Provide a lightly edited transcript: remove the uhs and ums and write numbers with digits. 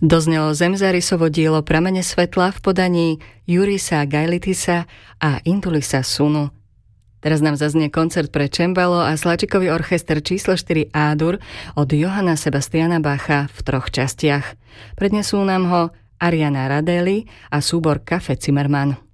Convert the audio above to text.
Doznelo Zemzarisovo dielo Pramene svetla v podaní Jurisa Gailitisa a Intulisa Sunu. Teraz nám zaznie koncert pre čembalo a sláčikový orchester číslo 4 A-dur od Johanna Sebastiana Bacha v 3 častiach. Prednesú nám ho Ariana Radeli a súbor Café Zimmermann.